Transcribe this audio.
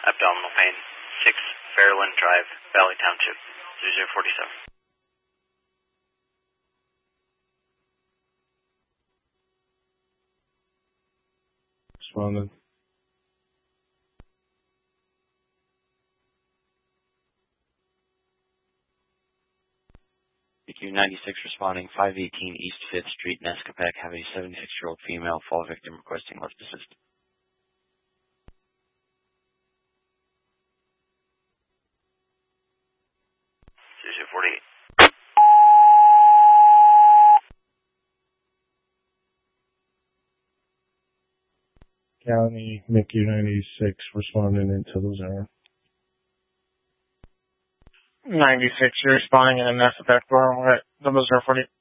abdominal pain, 6 Fairland Drive, Valley Township, 0047. Responded. CQ-96 responding, 518 East 5th Street, Nescopec, have a 76-year-old female fall victim requesting lift assist. County, MICU-96 responding into the zone. 96, you're responding in a Nescopec, 040.